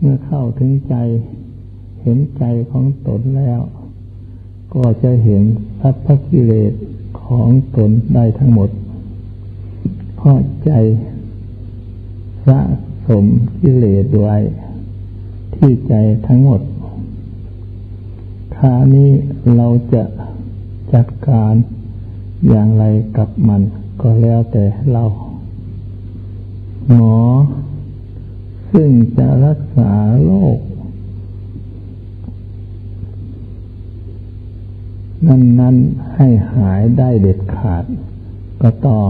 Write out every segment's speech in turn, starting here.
เมื่อเข้าถึงใจเห็นใจของตนแล้วก็จะเห็นสรรพกิเลสของตนได้ทั้งหมดเพราะใจสะสมกิเลสไว้ที่ใจทั้งหมดคราวนี้เราจะจัดการอย่างไรกับมันก็แล้วแต่เราหมอซึ่งจะรักษาโรคนั้นให้หายได้เด็ดขาดก็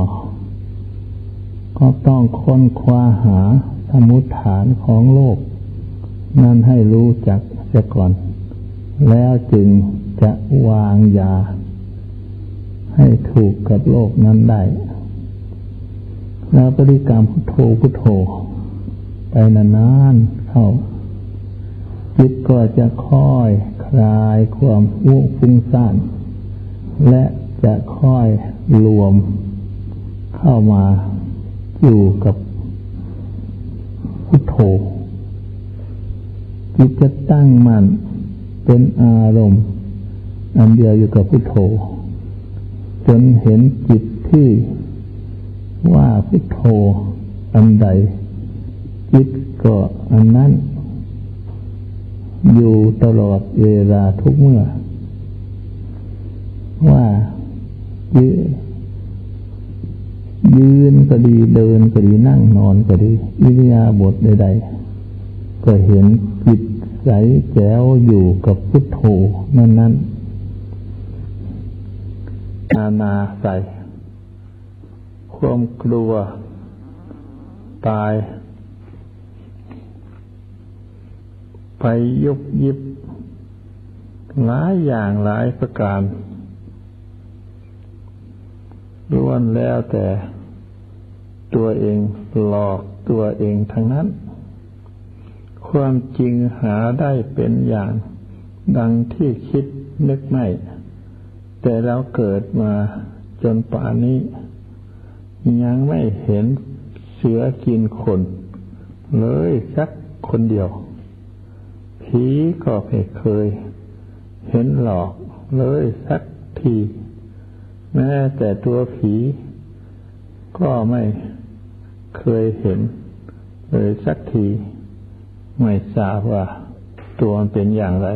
ต้องค้นคว้าหาสมุฏฐานของโรคนั้นให้รู้จักเสียก่อนแล้วจึงจะวางยาให้ถูกกับโรคนั้นได้แล้วบริกรรมพุทโธพุทโธไปนานๆเข้าจิตก็จะค่อยคลายความฟุ้งซ่านและจะค่อยรวมเข้ามาอยู่กับพุทโธจิตจะตั้งมั่นเป็นอารมณ์อันเดียวอยู่กับพุทโธจนเห็นจิตที่ว่าพุทโธอันใดจิตก็อันนั้นอยู่ตลอดเวลาทุกเมื่อว่ายืนก็ดีเดินก็ดีนั่งนอนก็ดีอิริยาบถใดๆก็เห็นจิตใสแจ๋วอยู่กับพุทโธนั้นอานาใส่ความกลัวตายไปยุบยิบหลายอย่างหลายประการล้วนแล้วแต่ตัวเองหลอกตัวเองทั้งนั้นความจริงหาได้เป็นอย่างดังที่คิดนึกไม่แต่เราเกิดมาจนป่านนี้ยังไม่เห็นเสือกินคนเลยสักคนเดียวผีก็ไม่เคยเห็นหลอกเลยสักทีแม้แต่ตัวผีก็ไม่เคยเห็นเลยสักทีไม่ทราบว่าตัวมันเป็นอย่างไร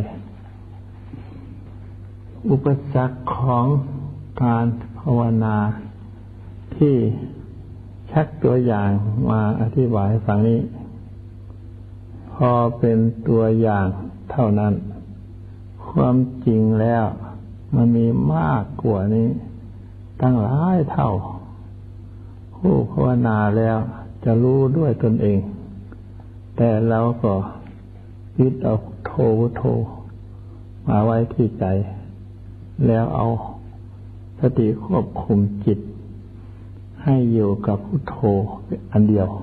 อุปสรรคของการภาวนาที่ชักตัวอย่างมาอธิบายให้ฟังนี้พอเป็นตัวอย่างเท่านั้นความจริงแล้วมันมีมากกว่านี้ตั้งหลายเท่าผู้ภาวนาแล้วจะรู้ด้วยตนเองแต่เราก็ยึดเอาโธมาไว้ที่ใจแล้วเอาสติควบคุมจิตให้อยู่กับพุทโธอันเดียว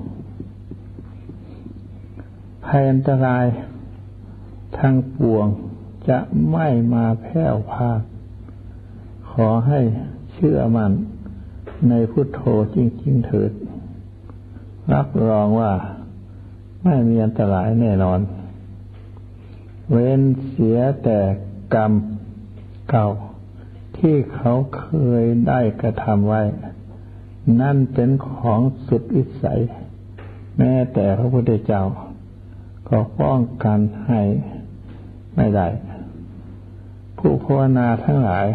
ภัยอันตรายทั้งปวงจะไม่มาแพร่พาขอให้เชื่อมั่นในพุทโธจริงๆเถิดรับรองว่าไม่มีอันตรายแน่นอนเว้นเสียแต่กรรมเก่าที่เขาเคยได้กระทำไว้นั่นเป็นของสุดวิสัยแม้แต่พระพุทธเจ้าก็ป้องกันให้ไม่ได้ผู้ภาวนาทั้งหลาย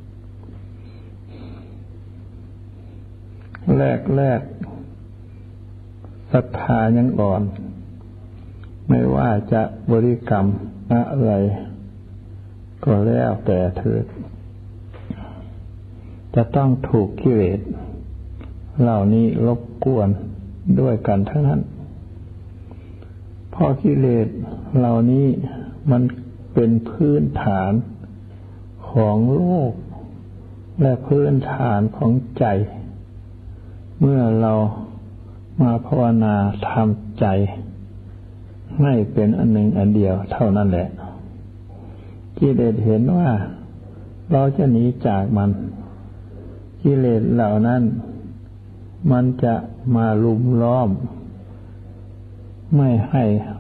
แรกศรัทธายังอ่อนไม่ว่าจะบริกรรมอะไรก็แล้วแต่เถิดจะต้องถูกกิเลสเหล่านี้รบกวนด้วยกันทั้งนั้นเพราะกิเลสเหล่านี้มันเป็นพื้นฐานของโลกและพื้นฐานของใจเมื่อเรามาภาวนาทำใจให้เป็นอันหนึ่งอันเดียวเท่านั้นแหละกิเลสเห็นว่าเราจะหนีจากมันกิเลสเหล่านั้นมันจะมาลุมล้อมไม่ให้